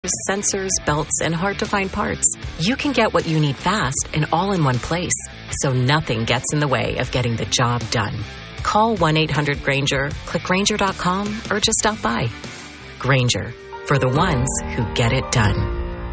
sensors, belts, and hard-to-find parts. You can get what you need fast and all in one place, so nothing gets in the way of getting the job done. Call 1-800-GRANGER, click Grainger.com, or just stop by. Grainger, for the ones who get it done.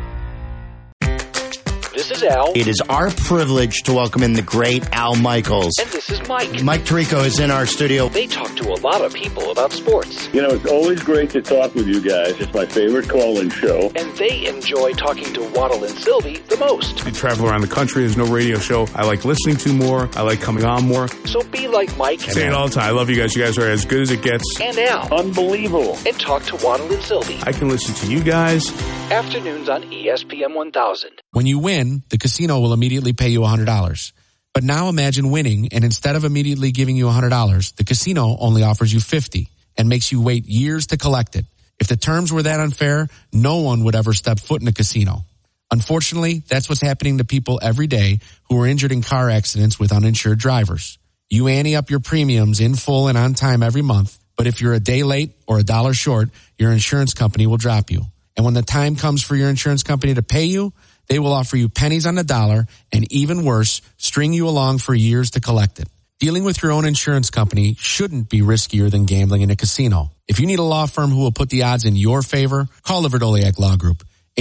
This is Al. It is our privilege to welcome in the great Al Michaels. And this is Mike. Mike Tirico is in our studio. They talk to a lot of people about sports. You know, it's always great to talk with you guys. It's my favorite call-in show. And they enjoy talking to Waddle and Sylvie the most. I travel around the country. There's no radio show I like listening to more. I like coming on more. So be like Mike. Say it all the time. I love you guys. You guys are as good as it gets. And Al. Unbelievable. And talk to Waddle and Sylvie. I can listen to you guys. Afternoons on ESPN 1000. When you win, the casino will immediately pay you $100. But now imagine winning, and instead of immediately giving you $100, the casino only offers you $50 and makes you wait years to collect it. If the terms were that unfair, no one would ever step foot in a casino. Unfortunately, that's what's happening to people every day who are injured in car accidents with uninsured drivers. You ante up your premiums in full and on time every month, but if you're a day late or $1 short, your insurance company will drop you. And when the time comes for your insurance company to pay you, they will offer you pennies on the dollar and, even worse, string you along for years to collect it. Dealing with your own insurance company shouldn't be riskier than gambling in a casino. If you need a law firm who will put the odds in your favor, call the Verdoliak Law Group,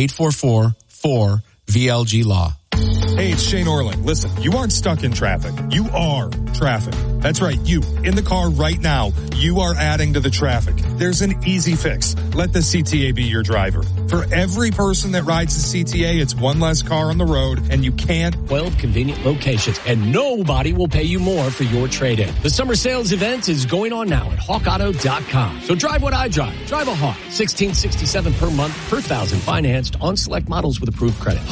844-4VLG-LAW. Hey, it's Shane Orland. Listen, you aren't stuck in traffic. You are traffic. That's right. You, in the car right now, you are adding to the traffic. There's an easy fix. Let the CTA be your driver. For every person that rides the CTA, it's one less car on the road, and you can't. 12 convenient locations, and nobody will pay you more for your trade-in. The summer sales event is going on now at hawkauto.com. So drive what I drive. Drive a Hawk. $1,667 per month, per thousand financed on select models with approved credit.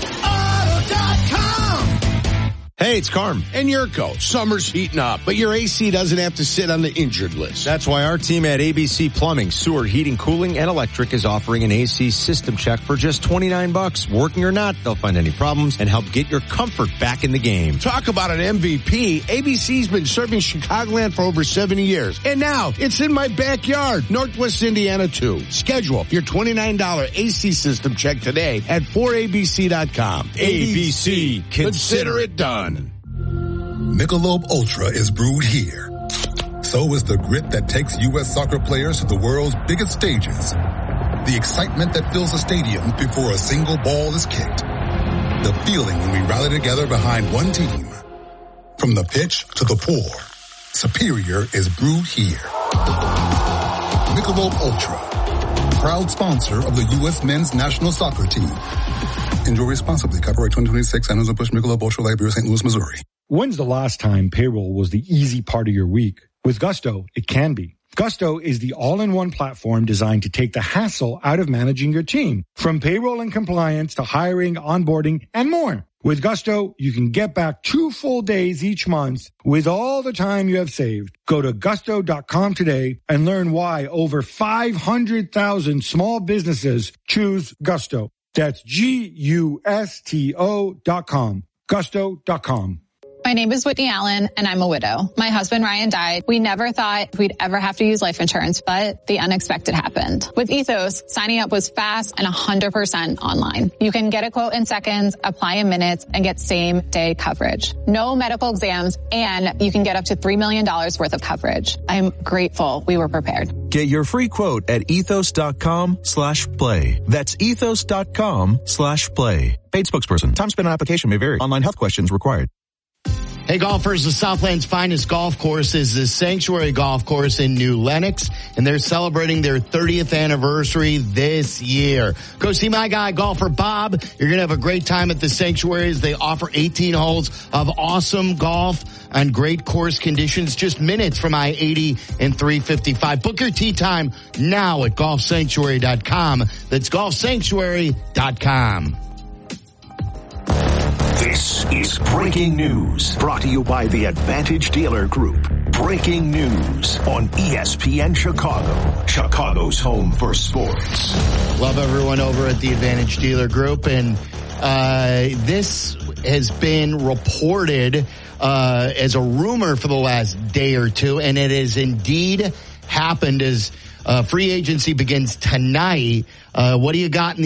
Hey, it's Carm and Yurko. Summer's heating up, but your AC doesn't have to sit on the injured list. That's why our team at ABC Plumbing, Sewer, Heating, Cooling, and Electric is offering an AC system check for just $29. Working or not, they'll find any problems and help get your comfort back in the game. Talk about an MVP. ABC's been serving Chicagoland for over 70 years. And now, it's in my backyard, Northwest Indiana too. Schedule your $29 AC system check today at 4abc.com. ABC, consider it done. Michelob Ultra is brewed here. So is the grit that takes U.S. soccer players to the world's biggest stages. The excitement that fills a stadium before a single ball is kicked. The feeling when we rally together behind one team. From the pitch to the pour, Superior is brewed here. Michelob Ultra, proud sponsor of the U.S. men's national soccer team. Enjoy responsibly. Copyright 2026, Anheuser-Busch Michelob Ultra Light Beer, St. Louis, Missouri. When's the last time payroll was the easy part of your week? With Gusto, it can be. Gusto is the all-in-one platform designed to take the hassle out of managing your team. From payroll and compliance to hiring, onboarding, and more. With Gusto, you can get back 2 full days each month with all the time you have saved. Go to gusto.com today and learn why over 500,000 small businesses choose Gusto. That's Gusto.com. Gusto.com. My name is Whitney Allen, and I'm a widow. My husband, Ryan, died. We never thought we'd ever have to use life insurance, but the unexpected happened. With Ethos, signing up was fast and 100% online. You can get a quote in seconds, apply in minutes, and get same-day coverage. No medical exams, and you can get up to $3 million worth of coverage. I'm grateful we were prepared. Get your free quote at ethos.com/play. That's ethos.com/play. Paid spokesperson. Time spent on application may vary. Online health questions required. Hey golfers, the Southland's finest golf course is the Sanctuary Golf Course in New Lenox, and they're celebrating their 30th anniversary this year. Go see my guy, Golfer Bob. You're going to have a great time at the Sanctuary as they offer 18 holes of awesome golf on great course conditions, just minutes from I-80 and 355. Book your tee time now at golfsanctuary.com. That's golfsanctuary.com. This is Breaking News, brought to you by the Advantage Dealer Group. Breaking news on ESPN Chicago, Chicago's home for sports. Love everyone over at the Advantage Dealer Group, and this has been reported as a rumor for the last day or two, and it has indeed happened as free agency begins tonight. What do you got in the